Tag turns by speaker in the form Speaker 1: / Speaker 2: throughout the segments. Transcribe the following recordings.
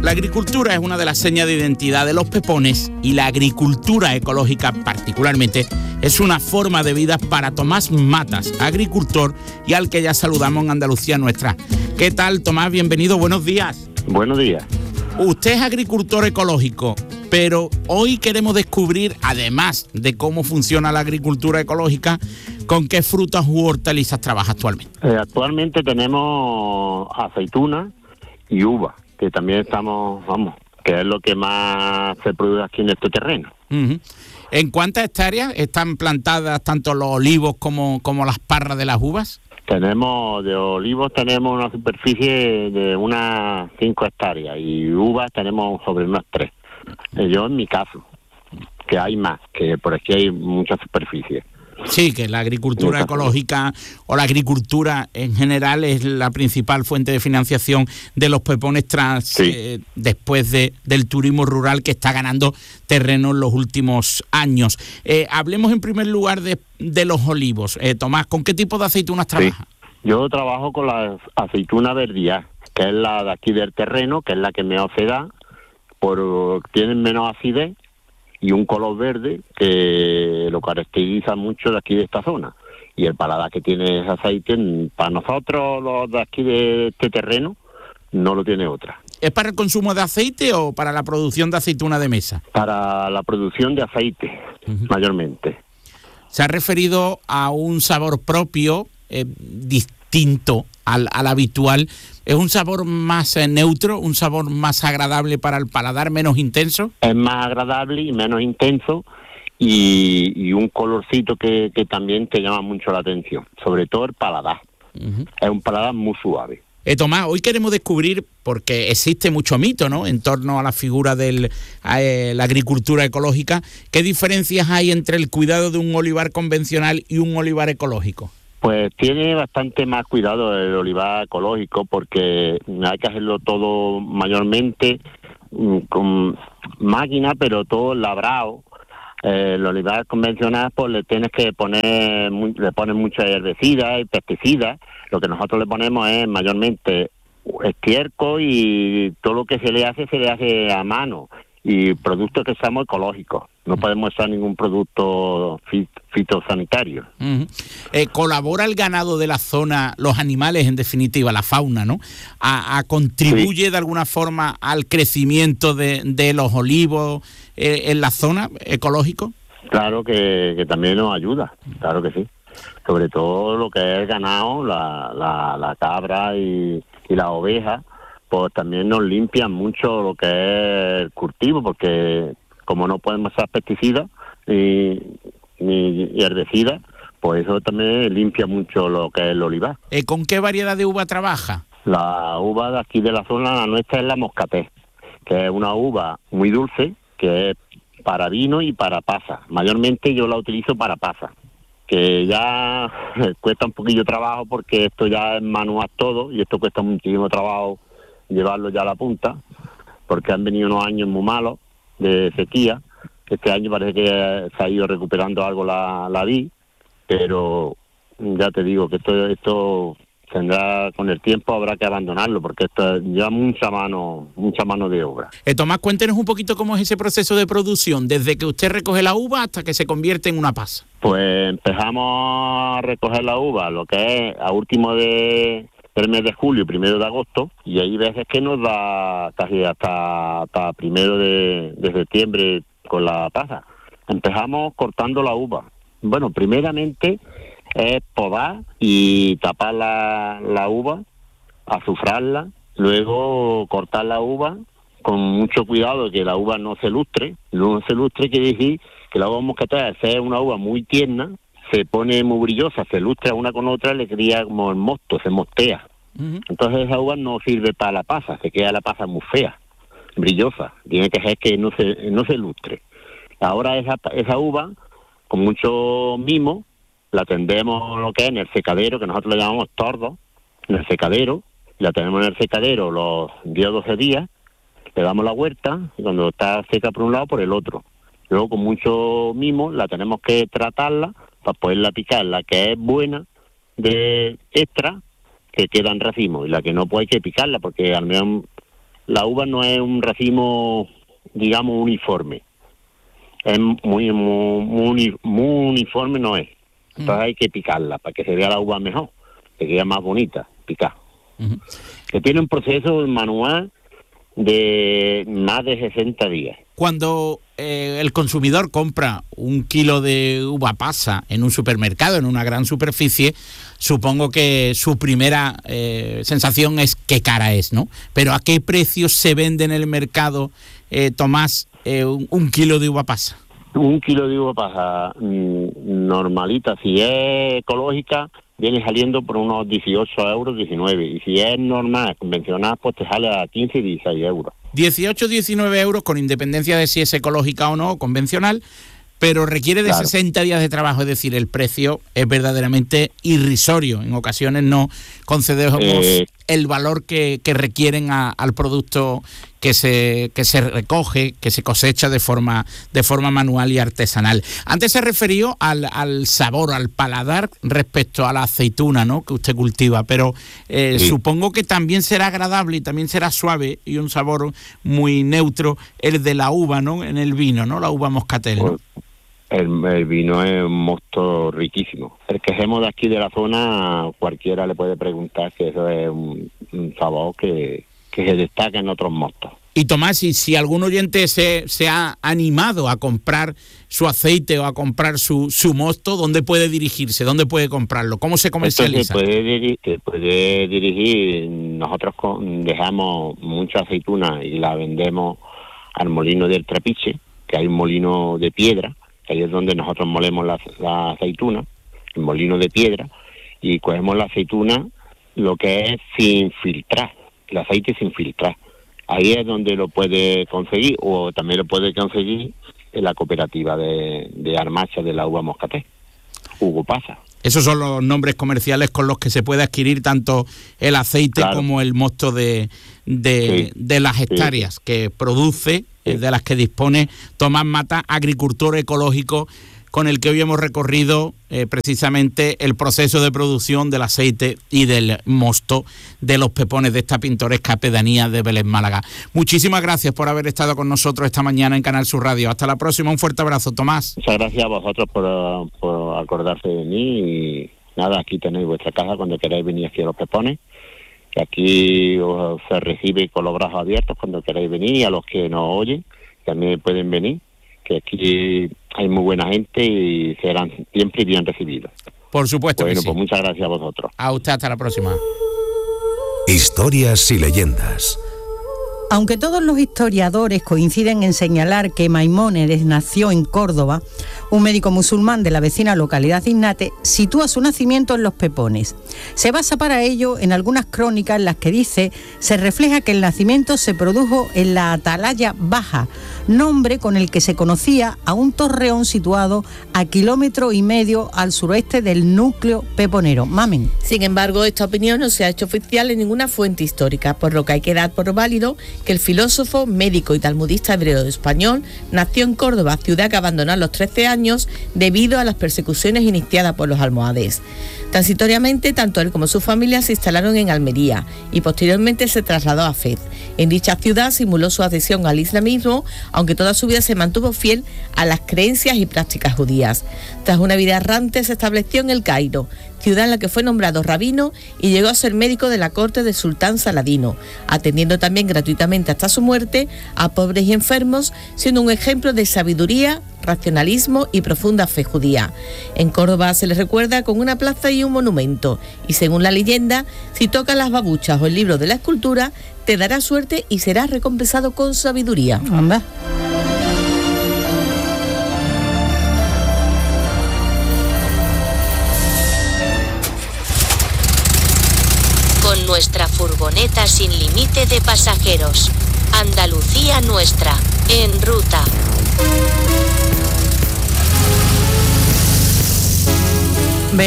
Speaker 1: La agricultura es una de las señas de identidad de los pepones y la agricultura ecológica particularmente es una forma de vida para Tomás Matas, agricultor y al que ya saludamos en Andalucía Nuestra. ¿Qué tal, Tomás? Bienvenido, buenos días.
Speaker 2: Buenos días.
Speaker 1: Usted es agricultor ecológico, pero hoy queremos descubrir, además de cómo funciona la agricultura ecológica, con qué frutas u hortalizas trabaja actualmente.
Speaker 2: Actualmente tenemos aceituna y uva, que también estamos, que es lo que más se produce aquí en este terreno.
Speaker 1: Uh-huh. ¿En cuántas hectáreas están plantadas tanto los olivos como las parras de las uvas?
Speaker 2: De olivos tenemos una superficie de unas 5 hectáreas y uvas tenemos sobre unas 3. Yo en mi caso, que hay más, que por aquí hay mucha superficie.
Speaker 1: Sí, que la agricultura ecológica o la agricultura en general es la principal fuente de financiación de los pepones después del turismo rural que está ganando terreno en los últimos años. Hablemos en primer lugar de los olivos. Tomás, ¿con qué tipo de aceitunas trabaja?
Speaker 2: Sí. Yo trabajo con la aceituna verdía, que es la de aquí del terreno, que es la que mejor se da, tienen menos acidez y un color verde que lo caracteriza mucho de aquí de esta zona. Y el paladar que tiene ese aceite, para nosotros los de aquí de este terreno, no lo tiene otra.
Speaker 1: ¿Es para el consumo de aceite o para la producción de aceituna de mesa?
Speaker 2: Para la producción de aceite, mayormente.
Speaker 1: Se ha referido a un sabor propio, distinto al habitual. ¿Es un sabor más neutro, un sabor más agradable para el paladar, menos intenso?
Speaker 2: Es más agradable y menos intenso y un colorcito que también te llama mucho la atención, sobre todo el paladar. Uh-huh. Es un paladar muy suave.
Speaker 1: Tomás, hoy queremos descubrir, porque existe mucho mito, ¿no?, en torno a la figura de la agricultura ecológica, ¿qué diferencias hay entre el cuidado de un olivar convencional y un olivar ecológico?
Speaker 2: Pues tiene bastante más cuidado el olivar ecológico porque hay que hacerlo todo mayormente con máquina, pero todo labrado. El olivar convencional pues le tienes que le pones mucha herbicida y pesticidas. Lo que nosotros le ponemos es mayormente estiércol y todo lo que se le hace a mano y productos que seamos ecológicos. No podemos usar ningún producto fitosanitario.
Speaker 1: Uh-huh. ¿Colabora el ganado de la zona, los animales en definitiva, la fauna, ¿no? ¿Contribuye de alguna forma al crecimiento de los olivos en la zona ecológico?
Speaker 2: Claro que también nos ayuda, claro que sí. Sobre todo lo que es el ganado, la cabra y la oveja, pues también nos limpian mucho lo que es el cultivo, porque como no podemos usar pesticidas ni herbicidas, pues eso también limpia mucho lo que es el olivar.
Speaker 1: ¿Con qué variedad de uva trabaja?
Speaker 2: La uva de aquí de la zona, la nuestra, es la moscatel, que es una uva muy dulce, que es para vino y para pasa. Mayormente yo la utilizo para pasa, que ya cuesta un poquillo trabajo porque esto ya es manual todo y esto cuesta muchísimo trabajo llevarlo ya a la punta, porque han venido unos años muy malos de sequía. Este año parece que se ha ido recuperando algo la vid, pero ya te digo que esto tendrá, con el tiempo habrá que abandonarlo, porque esto lleva mucha mano de obra.
Speaker 1: Tomás, cuéntenos un poquito cómo es ese proceso de producción, desde que usted recoge la uva hasta que se convierte en una pasa.
Speaker 2: Pues empezamos a recoger la uva, lo que es a último del mes de julio, 1 de agosto, y hay veces que nos da casi hasta 1 de septiembre con la pasa. Empezamos cortando la uva. Bueno, primeramente es podar y tapar la uva, azufrarla, luego cortar la uva con mucho cuidado de que la uva no se lustre. No se lustre quiere decir que la uva moscatel, al ser una uva muy tierna, se pone muy brillosa, se lustra una con otra, le cría como el mosto, se mostea. Uh-huh. Entonces esa uva no sirve para la pasa, se queda la pasa muy fea, brillosa, tiene que ser que no se lustre. Ahora esa uva, con mucho mimo, la tendemos lo que es en el secadero, que nosotros le llamamos tordo, en el secadero, la tenemos en el secadero los 10 o 12 días, le damos la huerta, y cuando está seca por un lado, por el otro. Luego con mucho mimo la tenemos que tratarla para poderla picar, la que es buena de extra, que queda en racimo, y la que no, pues hay que picarla, porque al menos la uva no es un racimo, digamos, uniforme. Es muy uniforme, no es. Entonces hay que picarla para que se vea la uva mejor, que quede más bonita, picar. Que tiene un proceso manual de más de 60 días.
Speaker 1: Cuando el consumidor compra 1 kilo de uva pasa en un supermercado, en una gran superficie, supongo que su primera sensación es qué cara es, ¿no? Pero ¿a qué precio se vende en el mercado, Tomás, 1 kilo de uva pasa?
Speaker 2: 1 kilo de uva pasa normalita, si es ecológica, viene saliendo por unos 18 euros, 19. Y si es normal, convencional, pues te sale a 15 y 16 euros.
Speaker 1: 18, 19 euros, con independencia de si es ecológica o no, o convencional, pero requiere de 60 días de trabajo, es decir, el precio es verdaderamente irrisorio. En ocasiones no concedemos el valor que requieren al producto que se recoge, que se cosecha de forma manual y artesanal. Antes se refirió al sabor, al paladar respecto a la aceituna, ¿no?, que usted cultiva, pero supongo que también será agradable y también será suave y un sabor muy neutro el de la uva, ¿no?, en el vino, ¿no?, la uva moscatel, ¿no?
Speaker 2: El vino es un mosto riquísimo. El que hacemos de aquí de la zona, cualquiera le puede preguntar que eso es un sabor que se destaca en otros mostos.
Speaker 1: Y Tomás, si algún oyente se ha animado a comprar su aceite o a comprar su mosto, ¿dónde puede dirigirse? ¿Dónde puede comprarlo? ¿Cómo se comercializa?
Speaker 2: Se puede dirigir. Nosotros dejamos mucha aceituna y la vendemos al molino del Trapiche, que hay un molino de piedra, que ahí es donde nosotros molemos la aceituna, el molino de piedra, y cogemos la aceituna, lo que es sin filtrar, el aceite sin filtrar. Ahí es donde lo puede conseguir, o también lo puede conseguir en la cooperativa de Armacha de la uva moscatel, Hugo Pasa.
Speaker 1: Esos son los nombres comerciales con los que se puede adquirir tanto el aceite como el mosto de las hectáreas que produce, de las que dispone Tomás Mata, agricultor ecológico, con el que hoy hemos recorrido precisamente el proceso de producción del aceite y del mosto de los pepones de esta pintoresca pedanía de Vélez, Málaga. Muchísimas gracias por haber estado con nosotros esta mañana en Canal Sur Radio. Hasta la próxima, un fuerte abrazo, Tomás.
Speaker 2: Muchas gracias a vosotros por acordarse de mí, y nada, aquí tenéis vuestra casa cuando queráis venir aquí a los pepones, que aquí os se recibe con los brazos abiertos cuando queráis venir, y a los que nos oyen también pueden venir, que aquí hay muy buena gente y serán siempre bien recibidos.
Speaker 1: Por supuesto.
Speaker 2: Bueno,
Speaker 1: que sí.
Speaker 2: Pues muchas gracias a vosotros.
Speaker 1: A usted, hasta la próxima.
Speaker 3: Historias y leyendas.
Speaker 4: Aunque todos los historiadores coinciden en señalar que Maimónides nació en Córdoba, un médico musulmán de la vecina localidad de Ignate sitúa su nacimiento en los Pepones. Se basa para ello en algunas crónicas en las que se refleja que el nacimiento se produjo en la Atalaya Baja, nombre con el que se conocía a un torreón situado a 1,5 kilómetros al suroeste del núcleo peponero. Mamen.
Speaker 5: Sin embargo, esta opinión no se ha hecho oficial en ninguna fuente histórica, por lo que hay que dar por válido que el filósofo, médico y talmudista hebreo español nació en Córdoba, ciudad que abandonó a los 13 años debido a las persecuciones iniciadas por los almohades. Transitoriamente, tanto él como su familia se instalaron en Almería y posteriormente se trasladó a Fez. En dicha ciudad simuló su adhesión al islamismo, aunque toda su vida se mantuvo fiel a las creencias y prácticas judías. Tras una vida errante se estableció en El Cairo, ciudad en la que fue nombrado rabino y llegó a ser médico de la corte del sultán Saladino, atendiendo también gratuitamente hasta su muerte a pobres y enfermos, siendo un ejemplo de sabiduría, racionalismo y profunda fe judía. En Córdoba se le recuerda con una plaza y un monumento, y según la leyenda, si tocas las babuchas o el libro de la escultura, te dará suerte y serás recompensado con sabiduría.
Speaker 4: Anda.
Speaker 6: Con nuestra furgoneta sin límite de pasajeros. Andalucía nuestra, en ruta.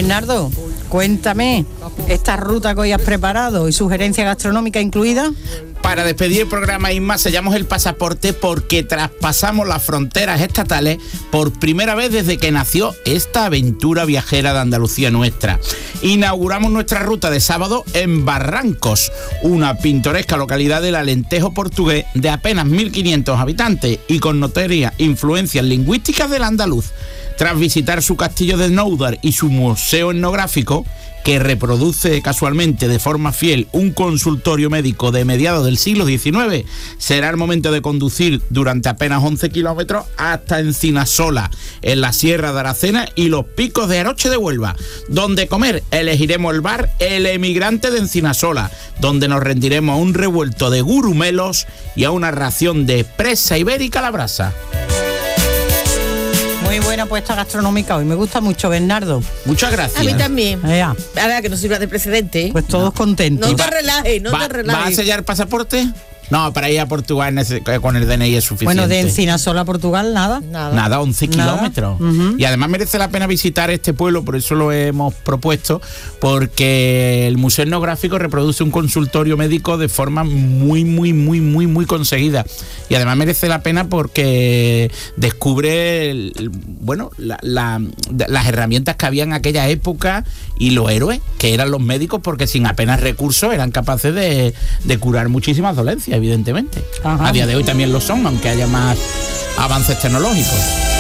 Speaker 4: Bernardo, cuéntame, ¿esta ruta que hoy has preparado y sugerencia gastronómica incluida?
Speaker 1: Para despedir el programa, Isma, sellamos el pasaporte porque traspasamos las fronteras estatales por primera vez desde que nació esta aventura viajera de Andalucía nuestra. Inauguramos nuestra ruta de sábado en Barrancos, una pintoresca localidad del Alentejo portugués de apenas 1.500 habitantes y con notorias influencias lingüísticas del andaluz. Tras visitar su castillo de Noudar y su museo etnográfico, que reproduce casualmente de forma fiel un consultorio médico de mediados del siglo XIX, será el momento de conducir durante apenas 11 kilómetros hasta Encinasola, en la Sierra de Aracena y los Picos de Aroche de Huelva. Donde comer, elegiremos el bar El Emigrante de Encinasola, donde nos rendiremos a un revuelto de gurumelos y a una ración de presa ibérica a la brasa.
Speaker 4: Muy buena puesta gastronómica hoy, me gusta mucho, Bernardo.
Speaker 1: Muchas gracias.
Speaker 5: A mí también.
Speaker 4: Ea.
Speaker 5: Ahora que no sirva de precedente.
Speaker 4: Pues todos contentos.
Speaker 5: No te relajes, no te relajes.
Speaker 1: ¿Va a sellar pasaporte? No, para ir a Portugal con el DNI es suficiente.
Speaker 4: Bueno, de Encinasola a Portugal, nada.
Speaker 1: Nada, 11 kilómetros. Y además merece la pena visitar este pueblo, por eso lo hemos propuesto, porque el Museo Etnográfico reproduce un consultorio médico de forma muy conseguida. Y además merece la pena porque descubre las herramientas que había en aquella época y los héroes, que eran los médicos, porque sin apenas recursos eran capaces de curar muchísimas dolencias, evidentemente. Ajá. A día de hoy también lo son, aunque haya más avances tecnológicos.